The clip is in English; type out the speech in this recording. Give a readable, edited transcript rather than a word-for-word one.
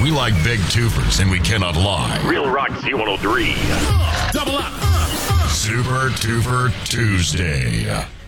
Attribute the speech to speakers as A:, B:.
A: We like big twofers and we cannot lie.
B: Real Rock Z103.
A: Double up. Super Twofer Tuesday.